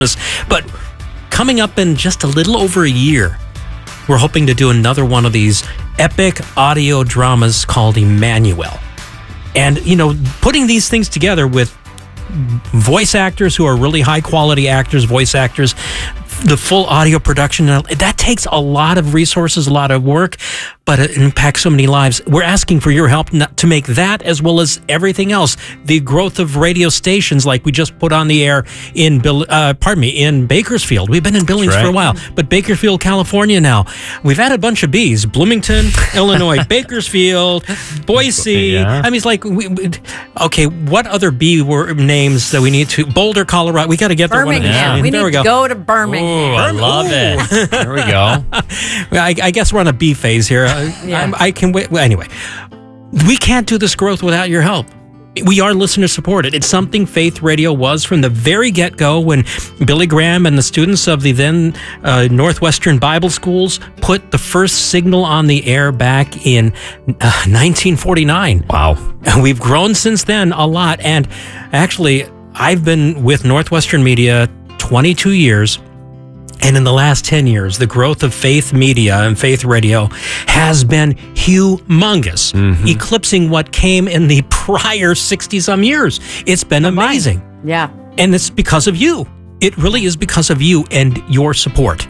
But coming up in just a little over a year, we're hoping to do another one of these epic audio dramas called Emmanuel. And, putting these things together with voice actors who are really high-quality actors, voice actors, the full audio production, that takes a lot of resources, a lot of work, but it impacts so many lives. We're asking for your help to make that, as well as everything else. The growth of radio stations like we just put on the air in Bakersfield. We've been in Billings for a while, but Bakersfield, California now. We've had a bunch of B's. Bloomington, Illinois, Bakersfield, Boise. Yeah. I mean, it's like, okay, what other B were names that we need to? Boulder, Colorado. We got to get there. Birmingham. We need to go to Birmingham. Ooh, I love it. There we go. I guess we're on a B phase here. I can wait. Well, anyway, we can't do this growth without your help. We are listener supported. It's something Faith Radio was from the very get-go when Billy Graham and the students of the then Northwestern Bible Schools put the first signal on the air back in 1949. Wow. And we've grown since then a lot. And actually, I've been with Northwestern Media 22 years. And in the last 10 years, the growth of Faith Media and Faith Radio has been humongous, eclipsing what came in the prior 60-some years. It's been amazing. Yeah. And it's because of you. It really is because of you and your support.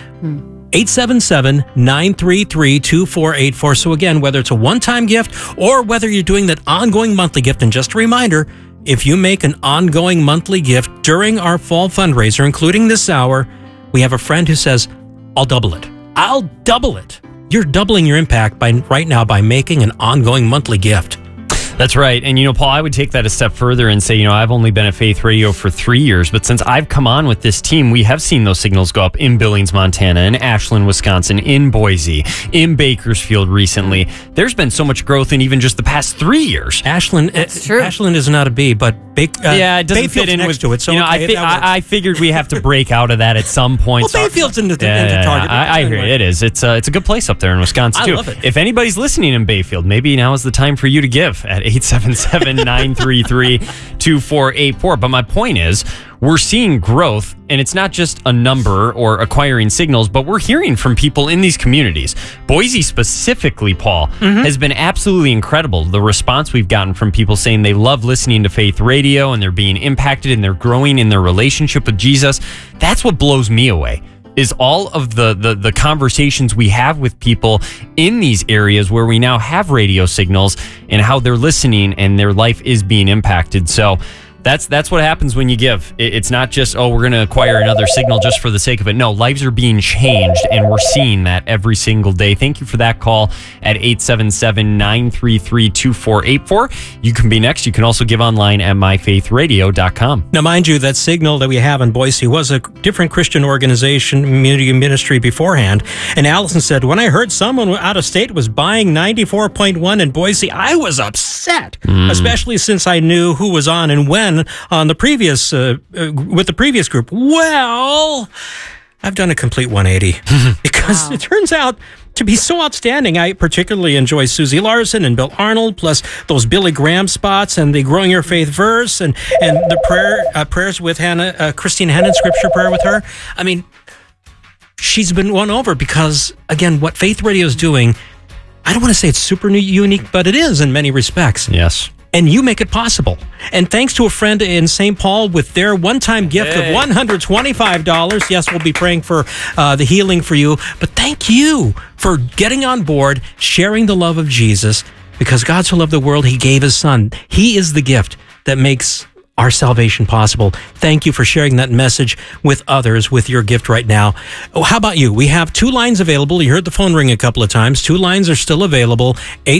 877-933-2484. So again, whether it's a one-time gift or whether you're doing that ongoing monthly gift, and just a reminder, if you make an ongoing monthly gift during our fall fundraiser, including this hour, we have a friend who says, I'll double it. I'll double it. You're doubling your impact right now by making an ongoing monthly gift. That's right. And, Paul, I would take that a step further and say, I've only been at Faith Radio for 3 years, but since I've come on with this team, we have seen those signals go up in Billings, Montana, in Ashland, Wisconsin, in Boise, in Bakersfield recently. There's been so much growth in even just the past 3 years. Ashland is not a B, but it doesn't fit in next to it. So I figured we have to break out of that at some point. Well, Bayfield's into target. I hear it is. It's a good place up there in Wisconsin, too. I love it. If anybody's listening in Bayfield, maybe now is the time for you to give at 877-933-2484. But my point is, we're seeing growth, and it's not just a number or acquiring signals, but we're hearing from people in these communities. Boise specifically, Paul, has been absolutely incredible. The response we've gotten from people saying they love listening to Faith Radio and they're being impacted and they're growing in their relationship with Jesus. That's what blows me away, is all of the conversations we have with people in these areas where we now have radio signals and how they're listening and their life is being impacted. So that's what happens when you give. It's not just, we're going to acquire another signal just for the sake of it. No, lives are being changed, and we're seeing that every single day. Thank you for that call at 877-933-2484. You can be next. You can also give online at myfaithradio.com. Now, mind you, that signal that we have in Boise was a different Christian organization, community ministry beforehand. And Allison said, when I heard someone out of state was buying 94.1 in Boise, I was upset, especially since I knew who was on and when on the previous with the previous group. Well, I've done a complete 180 because it turns out to be so outstanding. I particularly enjoy Susie Larson and Bill Arnold, plus those Billy Graham spots and the Growing Your Faith verse and the prayers with Christine Hennon, scripture prayer with her. I mean, she's been won over because, again, what Faith Radio is doing, I don't want to say it's super unique, but it is in many respects. Yes. And you make it possible. And thanks to a friend in St. Paul with their one-time gift of $125. Yes, we'll be praying for the healing for you. But thank you for getting on board, sharing the love of Jesus, because God so loved the world, he gave his son. He is the gift that makes our salvation possible. Thank you for sharing that message with others with your gift right now. Oh, how about you? We have 2 lines available. You heard the phone ring a couple of times. 2 lines are still available.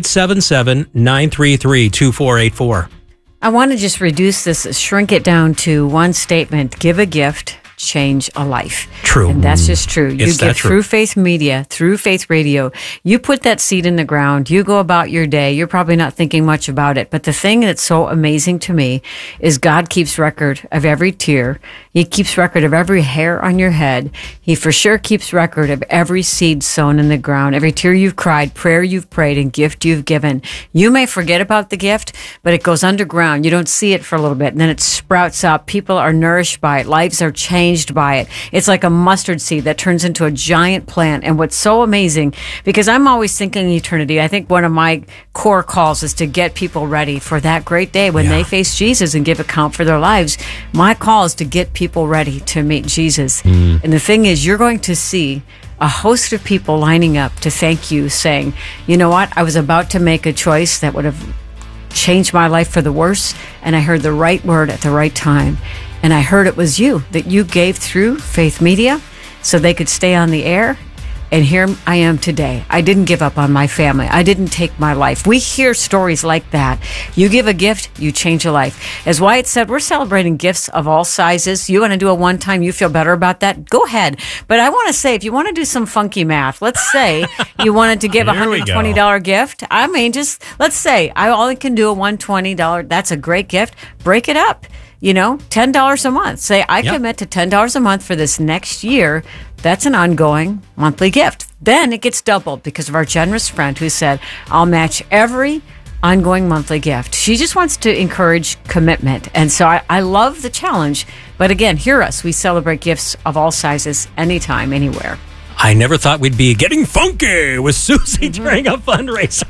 877-933-2484. I want to just shrink it down to one statement. Give a gift, change a life. True. And that's just true. You give through Faith Media, through Faith Radio. You put that seed in the ground. You go about your day. You're probably not thinking much about it. But the thing that's so amazing to me is God keeps record of every tear. He keeps record of every hair on your head. He for sure keeps record of every seed sown in the ground, every tear you've cried, prayer you've prayed, and gift you've given. You may forget about the gift, but it goes underground. You don't see it for a little bit, and then it sprouts up. People are nourished by it. Lives are changed. changed by it. It's like a mustard seed that turns into a giant plant. And what's so amazing, because I'm always thinking eternity, I think one of my core calls is to get people ready for that great day when they face Jesus and give account for their lives. My call is to get people ready to meet Jesus. And the thing is, you're going to see a host of people lining up to thank you, saying, you know what, I was about to make a choice that would have changed my life for the worse, and I heard the right word at the right time. And I heard it was you, that you gave through Faith Media so they could stay on the air. And here I am today. I didn't give up on my family. I didn't take my life. We hear stories like that. You give a gift, you change a life. As Wyatt said, we're celebrating gifts of all sizes. You want to do a one-time, you feel better about that? Go ahead. But I want to say, if you want to do some funky math, let's say you wanted to give a $120 gift. I mean, just let's say I only can do a $120. That's a great gift. Break it up. $10 a month. Say, I commit to $10 a month for this next year. That's an ongoing monthly gift. Then it gets doubled because of our generous friend who said, I'll match every ongoing monthly gift. She just wants to encourage commitment. And so I love the challenge. But again, hear us. We celebrate gifts of all sizes, anytime, anywhere. I never thought we'd be getting funky with Susie during a fundraiser.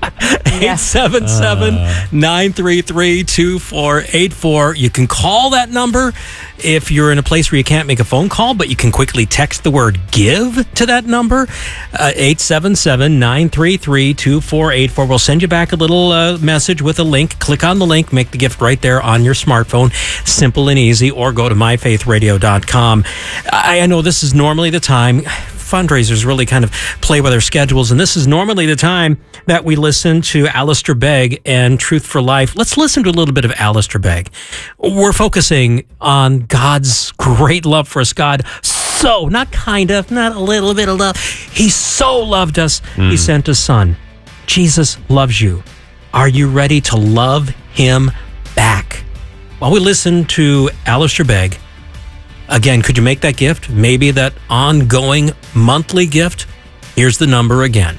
877-933-2484. You can call that number if you're in a place where you can't make a phone call, but you can quickly text the word give to that number. 877-933-2484. We'll send you back a little message with a link. Click on the link, make the gift right there on your smartphone. Simple and easy, or go to myfaithradio.com. I know this is normally the time. Fundraisers really kind of play with our schedules, and this is normally the time that we listen to Alistair Begg and Truth for Life. Let's listen to a little bit of Alistair Begg. We're focusing on God's great love for us. God not a little bit of love. He so loved us, He sent His Son. Jesus loves you. Are you ready to love Him back? While we listen to Alistair Begg, again, could you make that gift? Maybe that ongoing monthly gift? Here's the number again.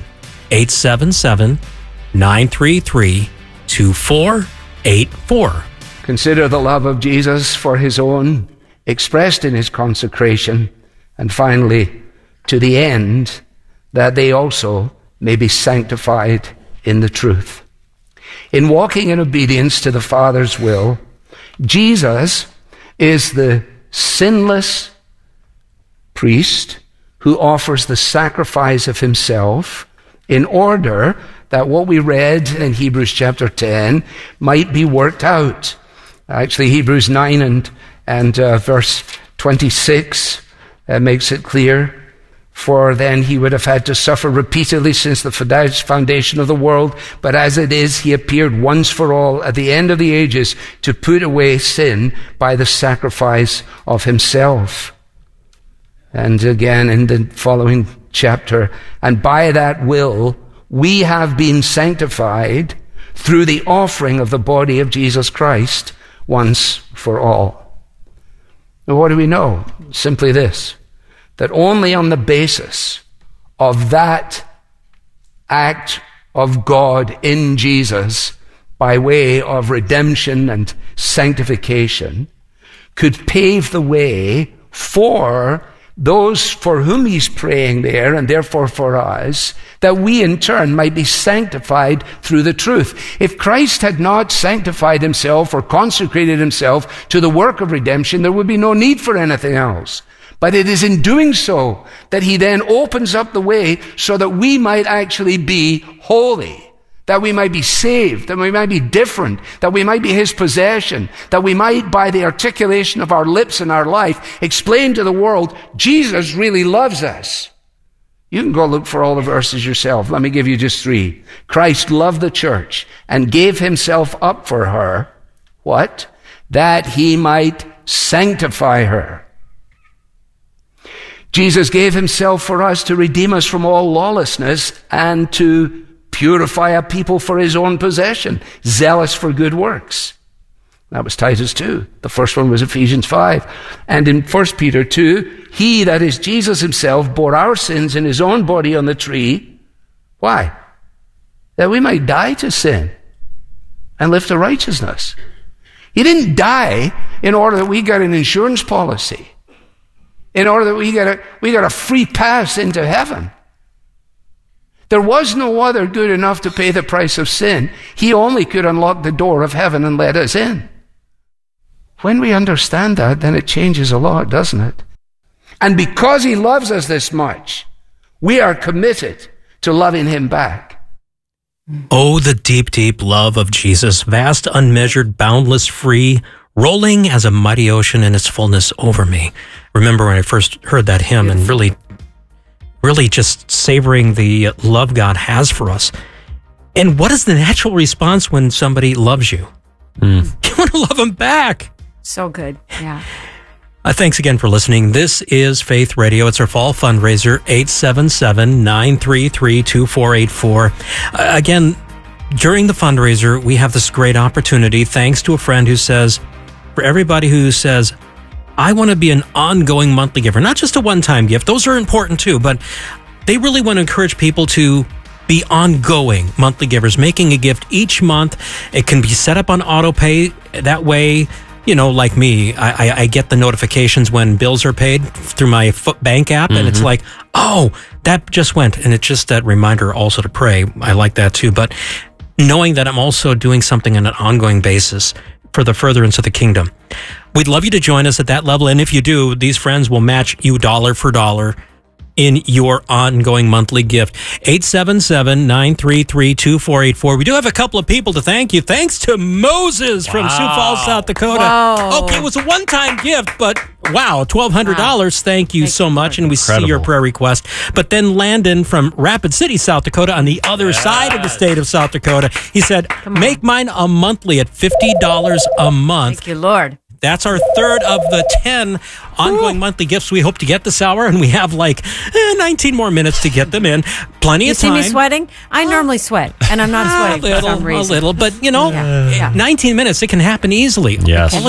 877-933-2484. Consider the love of Jesus for His own, expressed in His consecration, and finally, to the end, that they also may be sanctified in the truth. In walking in obedience to the Father's will, Jesus is the sinless priest who offers the sacrifice of Himself in order that what we read in Hebrews chapter 10 might be worked out. Actually, Hebrews 9 and verse 26 makes it clear. For then He would have had to suffer repeatedly since the foundation of the world. But as it is, He appeared once for all at the end of the ages to put away sin by the sacrifice of Himself. And again in the following chapter, and by that will we have been sanctified through the offering of the body of Jesus Christ once for all. Now, what do we know? Simply this: that only on the basis of that act of God in Jesus, by way of redemption and sanctification, could pave the way for those for whom He's praying there, and therefore for us, that we in turn might be sanctified through the truth. If Christ had not sanctified Himself or consecrated Himself to the work of redemption, there would be no need for anything else. But it is in doing so that He then opens up the way so that we might actually be holy, that we might be saved, that we might be different, that we might be His possession, that we might, by the articulation of our lips and our life, explain to the world, Jesus really loves us. You can go look for all the verses yourself. Let me give you just 3. Christ loved the church and gave Himself up for her. What? That He might sanctify her. Jesus gave Himself for us to redeem us from all lawlessness and to purify a people for His own possession, zealous for good works. That was Titus 2. The first one was Ephesians 5. And in 1 Peter 2, He, that is Jesus Himself, bore our sins in His own body on the tree. Why? That we might die to sin and live to righteousness. He didn't die in order that we got an insurance policy. in order that we got a free pass into heaven. There was no other good enough to pay the price of sin. He only could unlock the door of heaven and let us in. When we understand that, then it changes a lot, doesn't it? And because he loves us this much, we are committed to loving him back. Oh, the deep, deep love of Jesus, vast, unmeasured, boundless, free, rolling as a mighty ocean in its fullness over me. Remember when I first heard that hymn and really just savoring the love God has for us. And what is the natural response when somebody loves you? You want to love them back. So good. Yeah. Thanks again for listening. This is Faith Radio. It's our fall fundraiser, 877-933-2484. Again, during the fundraiser, we have this great opportunity, thanks to a friend who says, for everybody who says, I want to be an ongoing monthly giver, not just a one-time gift. Those are important too, but they really want to encourage people to be ongoing monthly givers, making a gift each month. It can be set up on auto pay. That way, you know, like me, I get the notifications when bills are paid through my bank app, and it's like, oh, that just went. And it's just that reminder also to pray. I like that too. But knowing that I'm also doing something on an ongoing basis for the furtherance of the kingdom. We'd love you to join us at that level. And if you do, these friends will match you dollar for dollar in your ongoing monthly gift. 877-933-2484. We do have a couple of people to thank you. Thanks to Moses from Sioux Falls, South Dakota. Wow. Okay, it was a one-time gift, but wow, $1,200. Thank you so much. And we see your prayer request. But then Landon from Rapid City, South Dakota, on the other side of the state of South Dakota, he said, make mine a monthly at $50 a month. Thank you, Lord. That's our third of the 10 ongoing monthly gifts we hope to get this hour, and we have like 19 more minutes to get them in. Plenty of time. You see me sweating? I normally sweat, and I'm not sweating for some reason. A little, but you know, Yeah. 19 minutes, it can happen easily. Yes.